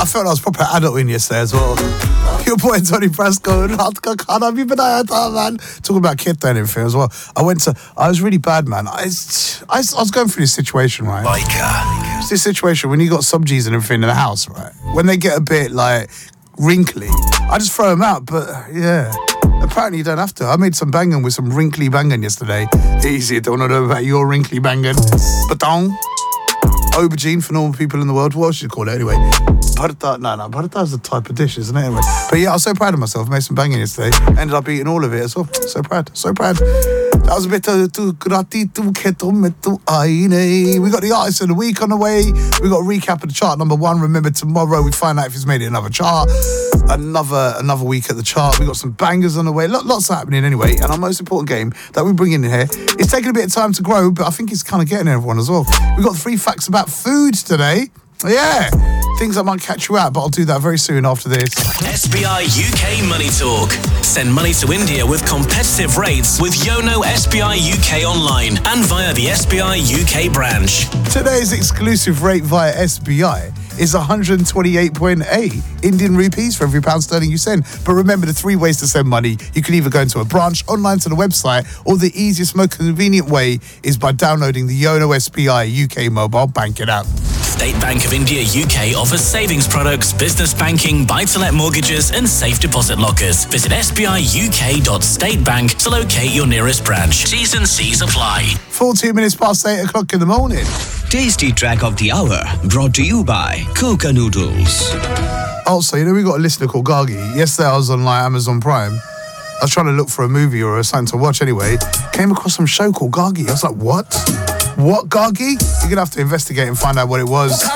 felt I was proper adulting yesterday as well. Your boy Tony Prasco, man. Talking about kid and everything as well. I was really bad, man. I was going through this situation, right? It's this situation when you got sub G's and everything in the house, right? When they get a bit like wrinkly, I just throw them out. But yeah, apparently you don't have to. I made some banging with some wrinkly banging yesterday. Easy, don't know about your wrinkly banging. Batong. Aubergine for normal people in the world. What should you call it anyway? Bharata. No, bharata is a type of dish, isn't it? Anyway. But yeah, I was so proud of myself. I made some banging yesterday. Ended up eating all of it as well. So proud. That was a bit of we got the artist of the week on the way. We got a recap of the chart number 1. Remember, tomorrow we find out if he's made it another chart. Another week at the chart. We got some bangers on the way. Lots happening anyway. And our most important game that we bring in here, it's taking a bit of time to grow, but I think it's kind of getting everyone as well. We got 3 facts about food today. Yeah, things that might catch you out, but I'll do that very soon after this. SBI UK Money Talk. Send money to India with competitive rates with Yono SBI UK online and via the SBI UK branch. Today's exclusive rate via SBI is 128.8 Indian rupees for every pound sterling you send. But remember the 3 ways to send money. You can either go into a branch, online to the website, or the easiest, most convenient way is by downloading the Yono SBI UK mobile banking app. State Bank of India UK offers savings products, business banking, buy-to-let mortgages and safe deposit lockers. Visit sbiuk.statebank to locate your nearest branch. T's and C's apply. 14 minutes past 8 o'clock in the morning. Tasty track of the hour brought to you by Coca Noodles. Also, we got a listener called Gagi. Yesterday I was on Amazon Prime. I was trying to look for a movie or something to watch anyway. Came across some show called Gagi. I was like, what? What, Gagi? You're going to have to investigate and find out what it was.